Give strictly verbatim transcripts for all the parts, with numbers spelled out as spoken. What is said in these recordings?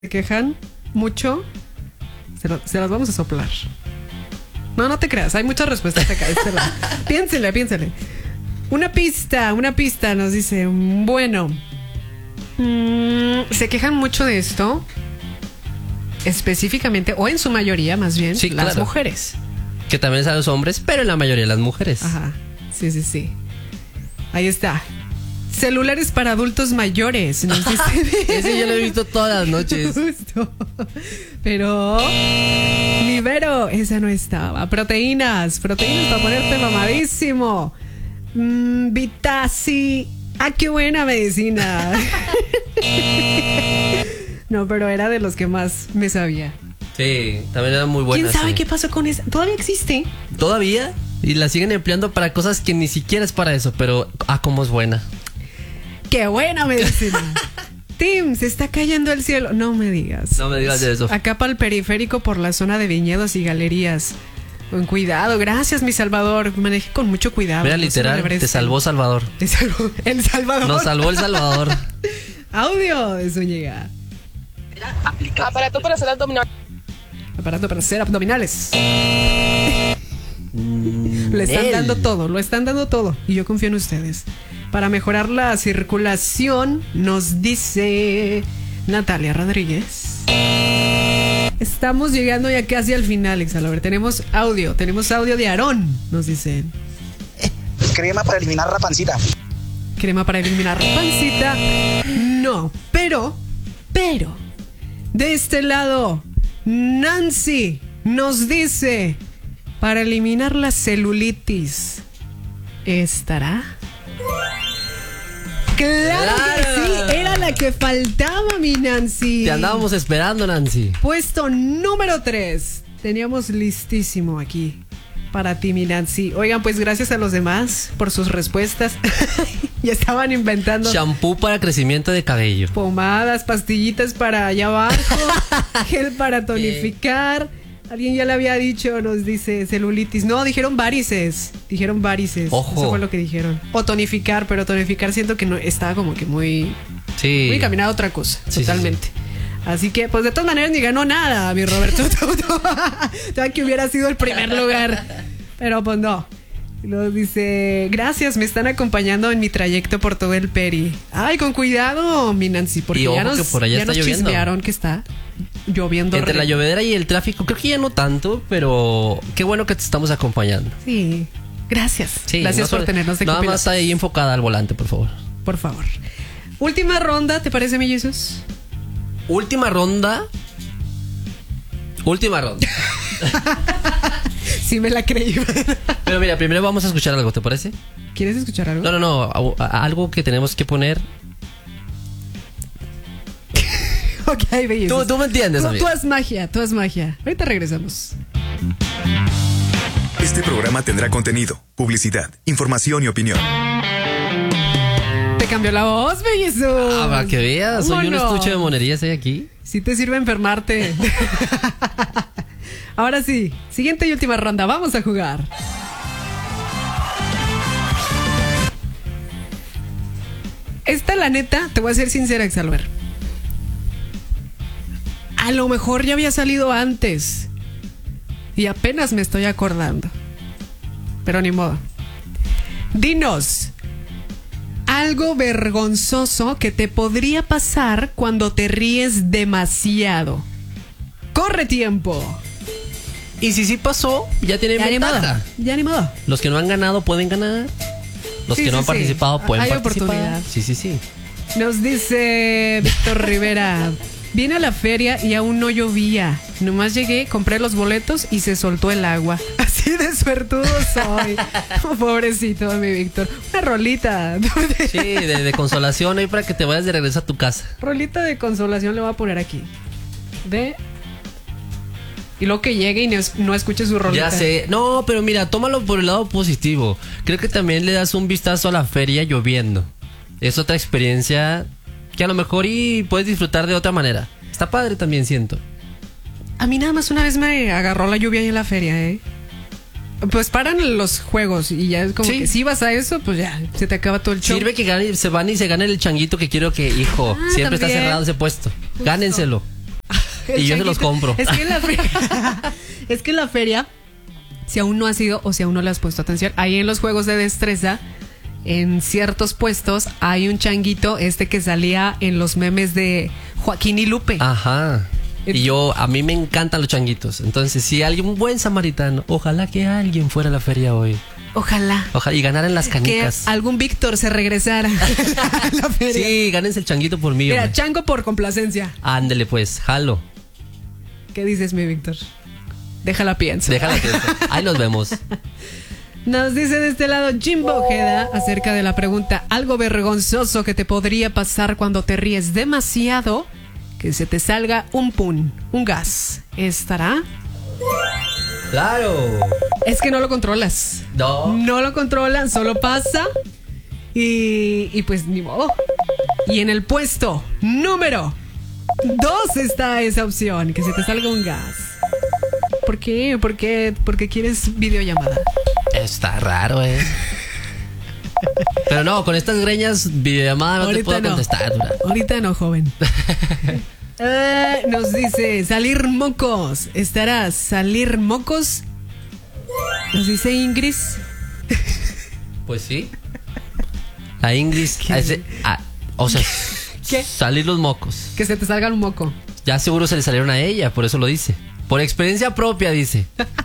se quejan mucho, se, lo, se las vamos a soplar. No, no te creas, hay muchas respuestas acá de este lado. Piénsele, piénsele. Una pista, una pista nos dice, bueno, mmm, se quejan mucho de esto, específicamente, o en su mayoría más bien, sí, las claro. mujeres. Que también es a los hombres, pero en la mayoría las mujeres. Ajá, sí, sí, sí. Ahí está. Celulares para adultos mayores, nos dice. Ese yo lo he visto todas las noches. Justo. Pero Libero, esa no estaba. Proteínas, proteínas para ponerte mamadísimo. Mm, Vitasi. Ah, qué buena medicina. No, pero era de los que más me sabía. Sí, también era muy buena. ¿Quién sabe sí. qué pasó con esa? ¿Todavía existe? ¿Todavía? Y la siguen empleando para cosas que ni siquiera es para eso, pero ah, cómo es buena. ¡Qué buena medicina! Tim, se está cayendo el cielo. No me digas. No me digas de eso. Acá para el periférico por la zona de viñedos y galerías. Con cuidado. Gracias, mi Salvador. Maneje con mucho cuidado. Mira, no literal, te salvó Salvador. Te salvó El Salvador. Nos salvó El Salvador. Audio de Zúñiga. Aparato para hacer abdominales. Aparato para hacer abdominales. Le están Él. dando todo, lo están dando todo. Y yo confío en ustedes. Para mejorar la circulación, nos dice Natalia Rodríguez. Estamos llegando ya casi al final, Exalver. Tenemos audio, tenemos audio de Aarón, nos dicen. Crema para eliminar la pancita. Crema para eliminar pancita. No, pero, pero, de este lado, Nancy nos dice, para eliminar la celulitis, ¿estará? ¡Claro, ¡Claro! que sí! Era la que faltaba, mi Nancy. Te andábamos esperando, Nancy. Puesto número tres. Teníamos listísimo aquí para ti, mi Nancy. Oigan, pues gracias a los demás por sus respuestas. Ya estaban inventando Shampoo para crecimiento de cabello. pomadas, pastillitas para allá abajo, gel para tonificar. Alguien ya le había dicho, nos dice celulitis. No, dijeron varices. Dijeron varices. Ojo. Eso fue lo que dijeron. O tonificar, pero tonificar siento que no estaba como que muy, Sí. muy encaminado a otra cosa. Sí, totalmente. Sí, sí. Así que, pues de todas maneras, ni ganó nada, mi Roberto. Todavía que hubiera sido el primer lugar. Pero pues no. Luego dice, gracias, me están acompañando en mi trayecto por todo el Peri. Ay, con cuidado, mi Nancy, porque Y ojo ya nos, que por allá ya está nos lloviendo. chismearon que está lloviendo. Entre re- la llovedera y el tráfico, creo que ya no tanto, pero qué bueno que te estamos acompañando. Sí, gracias. Sí, gracias no por solo- tenernos de Nada más copilotos. está ahí enfocada al volante, por favor. Por favor. Última ronda, ¿te parece, mi Jesús? Última ronda. Última ronda. Sí me la creí. Pero mira, primero vamos a escuchar algo, ¿te parece? ¿Quieres escuchar algo? No, no, no. a- a- algo que tenemos que poner. Ok, belleza. Tú, tú me entiendes, Tú, amigo. tú haz magia, tú haz magia. Ahorita regresamos. Este programa tendrá contenido, publicidad, información y opinión. Te cambió la voz, bellezo. Ah, para que veas, soy un Vámonos. estuche de monerías ahí aquí. Sí te sirve enfermarte. Ahora sí, siguiente y última ronda, vamos a jugar. Esta, la neta, te voy a ser sincera, Exalver. A lo mejor ya había salido antes. Y apenas me estoy acordando. Pero ni modo. Dinos algo vergonzoso que te podría pasar cuando te ríes demasiado. ¡Corre tiempo! Y si sí pasó, ya tienen Ya ni modo. ventaja. Ya ni modo. Los que no han ganado pueden ganar. Los Sí, que no sí, han sí. participado pueden Hay participar. oportunidad. Sí, sí, sí. Nos dice Víctor Rivera. Vine a la feria y aún no llovía. Nomás llegué, compré los boletos y se soltó el agua. Así de suertudo soy. Oh, pobrecito, mi Víctor. Una rolita. Sí, de, de consolación ahí para que te vayas de regreso a tu casa. Rolita de consolación le voy a poner aquí. De... Y luego que llegue y no, es- no escuche su rolita. Ya sé. No, pero mira, tómalo por el lado positivo. Creo que también le das un vistazo a la feria lloviendo. Es otra experiencia que a lo mejor y puedes disfrutar de otra manera. Está padre también, siento. A mí nada más una vez me agarró la lluvia ahí en la feria, ¿eh? Pues paran los juegos y ya es como Sí. que si vas a eso, pues ya se te acaba todo el show. Sirve que gane, se van y se gane el changuito que quiero que, hijo, Ah, siempre está también. cerrado ese puesto. Gánenselo. El y yo se los changuito. compro. Es que en la feria, es que en la feria, si aún no has ido o si aún no le has puesto atención, ahí en los juegos de destreza, en ciertos puestos hay un changuito, este que salía en los memes de Joaquín y Lupe. Ajá. Y yo, a mí me encantan los changuitos. Entonces, si alguien, un buen samaritano, ojalá que alguien fuera a la feria hoy. Ojalá. Ojalá y ganaran las Que canicas. algún Víctor se regresara a la feria. Sí, gánense el changuito por mí. Mira, hombre. chango por complacencia. Ándele pues, jalo. ¿Qué dices, mi Víctor? Déjala pienso. Déjala que ahí nos vemos. Nos dice de este lado Jimbo Ojeda acerca de la pregunta: algo vergonzoso que te podría pasar cuando te ríes demasiado, que se te salga un pun, un gas. ¿Estará? Claro. Es que no lo controlas. No. No lo controlan, solo pasa. Y, y pues ni modo. Y en el puesto número dos está esa opción, que se te salga un gas. ¿Por qué? ¿Por qué? Porque quieres videollamada. Está raro, eh. Pero no, con estas greñas, videollamada no te Ahorita puedo no. contestar. Dura. Ahorita no, joven. Eh, nos dice salir mocos. ¿Estará salir mocos? Nos dice Ingrid. Pues sí. La Ingrid. ¿Qué? ese- ah, o sea, ¿Qué? salir los mocos. Que se te salga un moco. Ya seguro se le salieron a ella, por eso lo dice. Por experiencia propia, dice.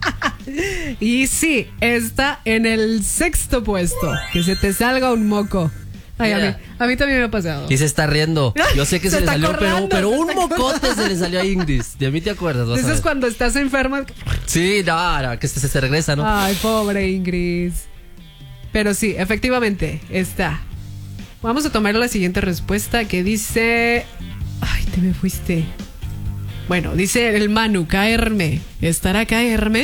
Y sí, está en el sexto puesto. Que se te salga un moco. Ay, a mí, Mira. a mí también me ha pasado. Y se está riendo. Yo sé que Se se, le está salió, pero, acordando, pero se un está mocote se le salió a Ingrid. De mí te acuerdas, vas a Eso es ver. cuando estás enferma. Sí, no, no, que se, se regresa, ¿no? Ay, pobre Ingrid. Pero sí, efectivamente, está. Vamos a tomar la siguiente respuesta que dice... Ay, te me fuiste. Bueno, dice el Manu, caerme. ¿Estará caerme?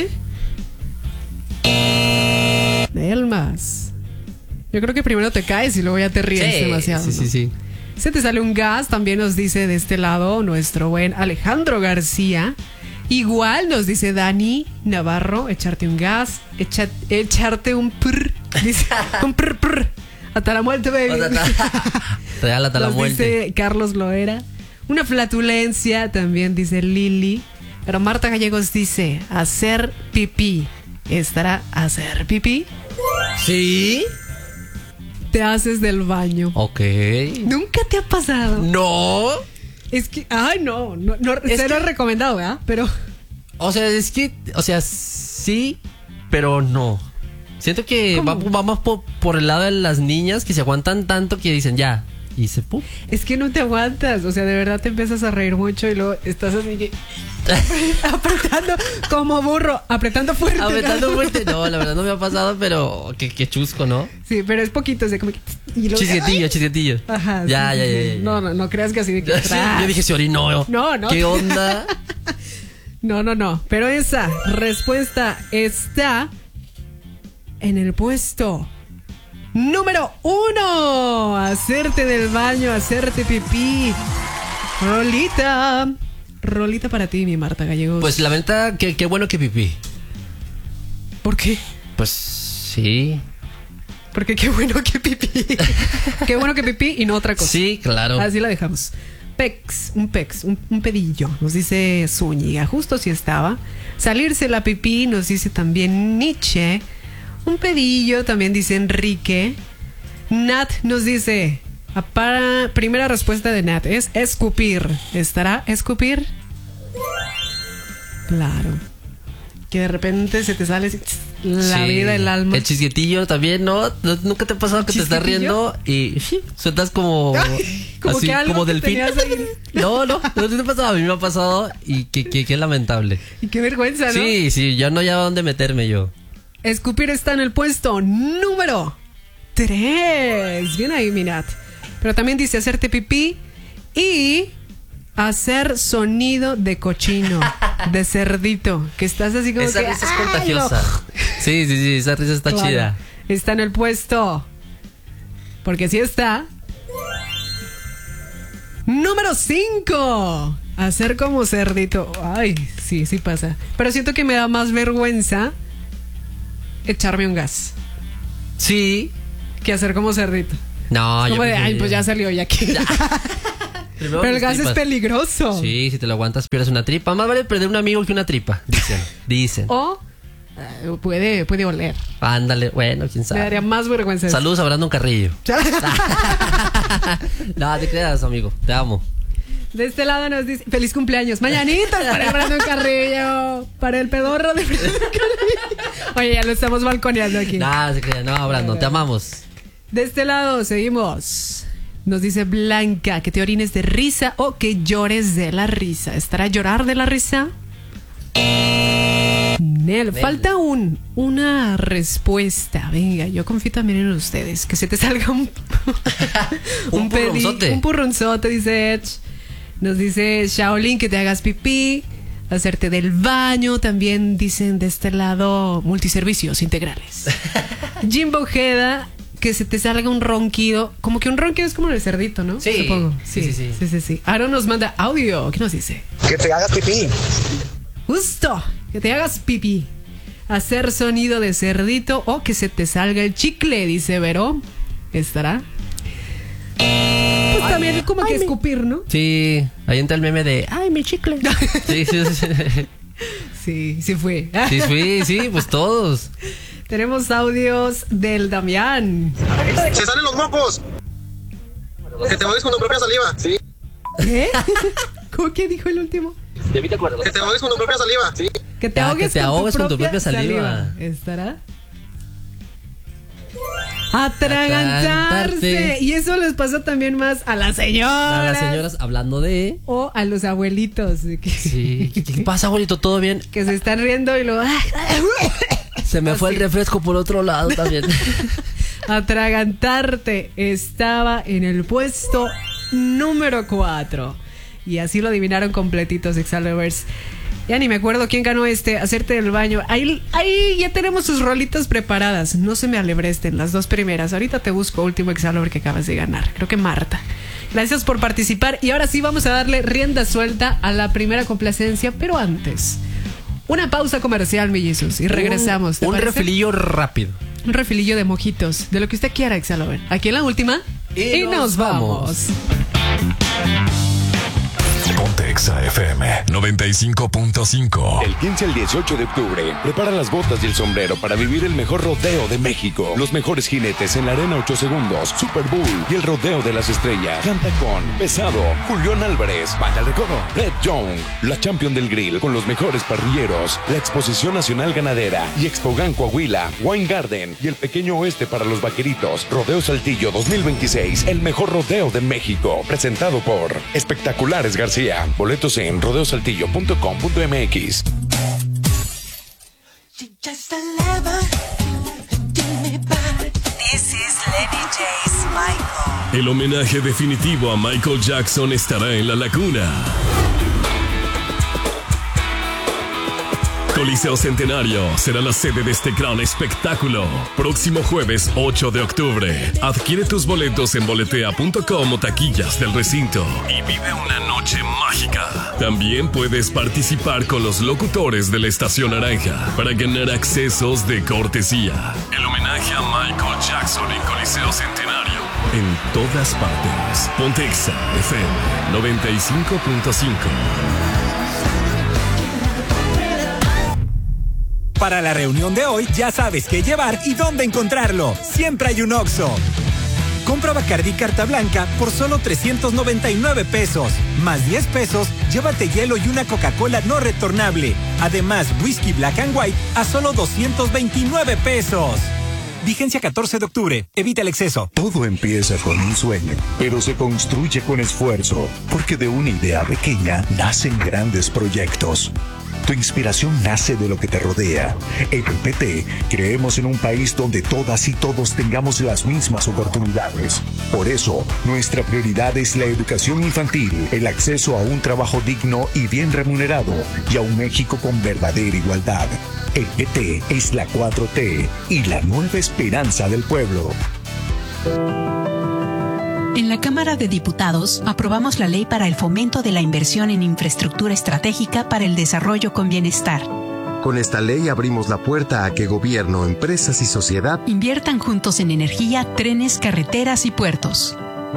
Elmas. Yo creo que primero te caes y luego ya te ríes Sí, demasiado. Sí, ¿no? sí, sí. Se te sale un gas, también nos dice de este lado nuestro buen Alejandro García. Igual nos dice Dani Navarro, echarte un gas, echa- echarte un prr, dice, un prr, prr, hasta la muerte, baby. Real hasta la Nos muerte. dice Carlos Loera. Una flatulencia, también dice Lili. Pero Marta Gallegos dice, hacer pipí. ¿Estará hacer pipí? Sí. Te haces del baño. Ok. ¿Nunca te ha pasado? No. Es que, ay, no, no, no Es cero que- recomendado, ¿verdad? Pero O sea, es que, o sea, sí, pero no. Siento que ¿Cómo? va, vamos por, por el lado de las niñas que se aguantan tanto que dicen ya. Y se pum. es que no te aguantas. O sea, de verdad te empiezas a reír mucho y luego estás así que apretando como burro, apretando fuerte. Apretando ¿no? fuerte. No, la verdad no me ha pasado, pero qué, qué chusco, ¿no? Sí, pero es poquito, o sea, como que y luego- Chisquetillo, chisquetillo. Ajá. Ya, sí, ya, sí, ya, sí. ya, ya. No, no, no creas que así de que Sí, yo dije, se orinó. No, no. ¿Qué onda? No, no, no. Pero esa respuesta está en el puesto número uno. Hacerte del baño, hacerte pipí. Rolita. Rolita para ti, mi Marta Gallegos. Pues la venta, qué, qué bueno que pipí. ¿Por qué? Pues sí. Porque qué bueno que pipí. Qué bueno que pipí y no otra cosa. Sí, claro. Así la dejamos. Pex, un pex, un, un pedillo, nos dice Zúñiga, justo si estaba. Salirse la pipí, nos dice también Nietzsche. Un pedillo, también dice Enrique. Nat nos dice, a para, primera respuesta de Nat es escupir. ¿Estará escupir? Claro. Que de repente se te sale así, la Sí. vida, el alma. El chisquetillo también, ¿no? ¿No- ¿Nunca te ha pasado que te estás ¿Chisquetillo? riendo y sí, sueltas como. Ay, como así, que algo como que delfín? tenías ahí. No, no, no te ha pasado. A mí me ha pasado y que, que, que lamentable. Y qué vergüenza, ¿no? Sí, sí, ya no hallaba dónde meterme yo. Escupir está en el puesto número tres. Bien ahí, Minat. Pero también dice hacerte pipí y hacer sonido de cochino, de cerdito, que estás así como Esa que, risa es ¡ay, contagiosa. no! Sí, sí, sí, esa risa está Claro. chida. Está en el puesto. Porque así está. Número cinco. Hacer como cerdito. Ay, sí, sí pasa. Pero siento que me da más vergüenza echarme un gas Sí. que hacer como cerdito. No, Como yo de, ay, preferiría- pues ya salió, ya que. Primero Pero el mis gas tripas. es peligroso. Sí, si te lo aguantas pierdes una tripa. Más vale perder un amigo que una tripa, dicen. Dicen. O eh, puede, puede oler. Ándale, bueno, quién Me daría sabe. más vergüenza. eso. Saludos a Brandon Carrillo. No, te creas, amigo. Te amo. De este lado nos dice, feliz cumpleaños, mañanitas para el Brandon Carrillo, para el pedorro de Brandon Carrillo. Oye, ya lo estamos balconeando aquí. No, se crea. No, Brandon, te amamos. De este lado seguimos. Nos dice Blanca que te orines de risa o que llores de la risa. ¿Estará llorar de la risa? Nel, falta un, una respuesta. Venga, yo confío también en ustedes. Que se te salga un Un pedi- purrunzote. Un purrunzote, dice Edge. Nos dice Shaolin que te hagas pipí, hacerte del baño. También dicen de este lado multiservicios integrales. Jimbo Ojeda, que se te salga un ronquido. Como que un ronquido es como el cerdito, ¿no? Sí. Supongo. Sí, sí, sí. sí, sí, sí. Aaron nos manda audio. ¿Qué nos dice? Que te hagas pipí. Justo, que te hagas pipí. Hacer sonido de cerdito o que se te salga el chicle, dice Vero. ¿Estará? Pues también como que escupir, ¿no? Sí, ahí entra el meme de ay, mi chicle. Sí, sí, sí. Sí, sí fue. Sí, sí, sí, pues todos. Tenemos audios del Damián. Se salen los mocos. Que te ahogues con tu propia saliva. Sí. ¿Qué? ¿Cómo que dijo el último? Que te ahogues con tu propia saliva. Sí. Que te Ah, ahogues, que te ahogues con tu propia saliva. ¿Estará? Atragantarse. Atragantarse. Y eso les pasa también más a las señoras. A las señoras hablando de. O a los abuelitos. de Que, Sí. ¿Qué, qué pasa, abuelito? ¿Todo bien? que se están riendo y lo. Se me fue el refresco por otro lado también. Atragantarte estaba en el puesto número cuatro. Y así lo adivinaron completitos, Exalovers. Ya ni me acuerdo quién ganó este, hacerte el baño. Ahí, ahí ya tenemos sus rolitas preparadas. No se me alebresten las dos primeras. Ahorita te busco último Exalover que acabas de ganar. Creo que Marta. Gracias por participar. Y ahora sí vamos a darle rienda suelta a la primera complacencia. Pero antes, una pausa comercial, mellizos. Y regresamos. ¿te Un, un parece? refilillo rápido. Un refilillo de mojitos, de lo que usted quiera, Exalover. Aquí en la última. Y Y, nos nos vamos. vamos. Ponte Exa F M noventa y cinco punto cinco. Del quince al dieciocho de octubre, prepara las botas y el sombrero para vivir el mejor rodeo de México. Los mejores jinetes en la Arena ocho segundos, Super Bowl y el Rodeo de las Estrellas. Canta con Pesado, Julián Álvarez, Banda El Recodo, Red Young, la Champion del Grill con los mejores parrilleros, la Exposición Nacional Ganadera y Expogan Coahuila, Wine Garden y el Pequeño Oeste para los Vaqueritos. Rodeo Saltillo dos mil veintiséis, el mejor rodeo de México, presentado por Espectaculares García. Boletos en rodeo saltillo punto com punto m x. This is Lenny J's Michael. El homenaje definitivo a Michael Jackson estará en La Laguna. Coliseo Centenario será la sede de este gran espectáculo. Próximo jueves ocho de octubre. Adquiere tus boletos en boletea punto com o taquillas del recinto y vive una noche mágica. También puedes participar con los locutores de la Estación Naranja para ganar accesos de cortesía. El homenaje a Michael Jackson en Coliseo Centenario. En todas partes. Ponte Exa F M noventa y cinco punto cinco. Para la reunión de hoy ya sabes qué llevar y dónde encontrarlo. Siempre hay un Oxxo. Compra Bacardí Carta Blanca por solo trescientos noventa y nueve pesos. Más diez pesos, llévate hielo y una Coca-Cola no retornable. Además, Whisky Black and White a solo doscientos veintinueve pesos. Vigencia catorce de octubre. Evita el exceso. Todo empieza con un sueño, pero se construye con esfuerzo, porque de una idea pequeña nacen grandes proyectos. Tu inspiración nace de lo que te rodea. En el P T creemos en un país donde todas y todos tengamos las mismas oportunidades. Por eso, nuestra prioridad es la educación infantil, el acceso a un trabajo digno y bien remunerado, y a un México con verdadera igualdad. El P T es la cuatro T y la nueva esperanza del pueblo. En la Cámara de Diputados aprobamos la ley para el fomento de la inversión en infraestructura estratégica para el desarrollo con bienestar. Con esta ley abrimos la puerta a que gobierno, empresas y sociedad inviertan juntos en energía, trenes, carreteras y puertos.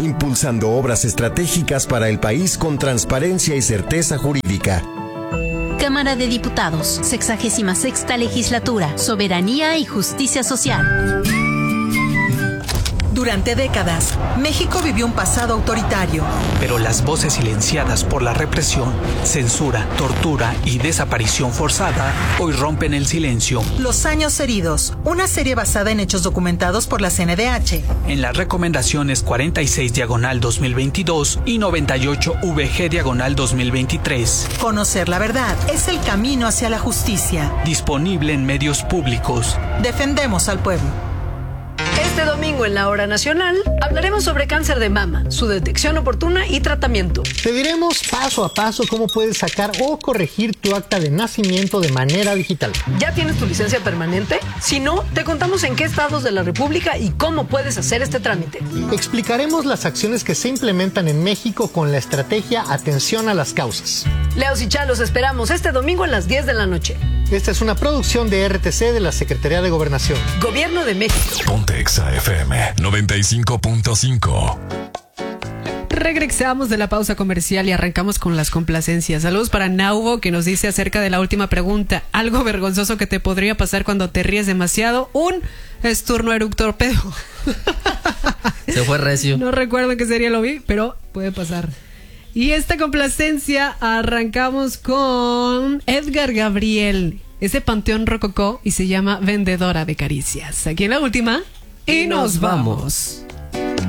impulsando obras estratégicas para el país con transparencia y certeza jurídica. Cámara de Diputados, sexagésima sexta legislatura, soberanía y justicia social. Durante décadas, México vivió un pasado autoritario. Pero las voces silenciadas por la represión, censura, tortura y desaparición forzada hoy rompen el silencio. Los años heridos, una serie basada en hechos documentados por la C N D H. En las recomendaciones cuarenta y seis diagonal dos mil veintidós y noventa y ocho V G diagonal dos mil veintitrés. Conocer la verdad es el camino hacia la justicia. Disponible en medios públicos. Defendemos al pueblo. Este domingo en la Hora Nacional hablaremos sobre cáncer de mama, su detección oportuna y tratamiento. Te diremos paso a paso cómo puedes sacar o corregir tu acta de nacimiento de manera digital. ¿Ya tienes tu licencia permanente? Si no, te contamos en qué estados de la República y cómo puedes hacer este trámite. Explicaremos las acciones que se implementan en México con la estrategia Atención a las Causas. Leos y Chalos esperamos este domingo a las diez de la noche. Esta es una producción de R T C de la Secretaría de Gobernación. Gobierno de México. Ponte Exa F M noventa y cinco punto cinco. Regresamos de la pausa comercial y arrancamos con las complacencias. Saludos para Naubo, que nos dice acerca de la última pregunta. Algo vergonzoso que te podría pasar cuando te ríes demasiado. Un esturno eructorpedo. Se fue recio. No recuerdo qué sería lo vi, pero puede pasar. Y esta complacencia arrancamos con Edgar Gabriel. Es de Panteón Rococó y se llama Vendedora de Caricias. Aquí en la última. Y, y nos vamos.